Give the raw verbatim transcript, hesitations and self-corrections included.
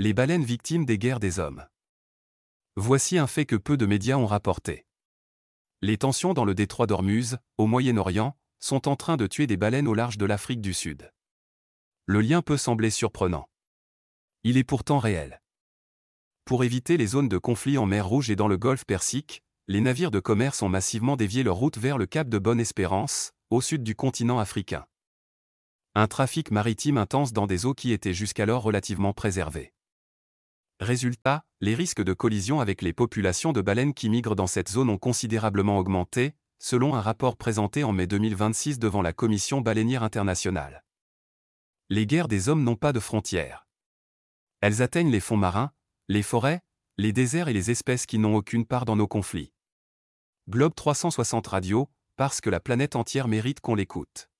Les baleines victimes des guerres des hommes. Voici un fait que peu de médias ont rapporté. Les tensions dans le détroit d'Ormuz, au Moyen-Orient, sont en train de tuer des baleines au large de l'Afrique du Sud. Le lien peut sembler surprenant. Il est pourtant réel. Pour éviter les zones de conflit en mer Rouge et dans le golfe Persique, les navires de commerce ont massivement dévié leur route vers le cap de Bonne-Espérance, au sud du continent africain. Un trafic maritime intense dans des eaux qui étaient jusqu'alors relativement préservées. Résultat, les risques de collision avec les populations de baleines qui migrent dans cette zone ont considérablement augmenté, selon un rapport présenté en mai deux mille vingt-six devant la Commission baleinière internationale. Les guerres des hommes n'ont pas de frontières. Elles atteignent les fonds marins, les forêts, les déserts et les espèces qui n'ont aucune part dans nos conflits. Globe trois cent soixante Radio, parce que la planète entière mérite qu'on l'écoute.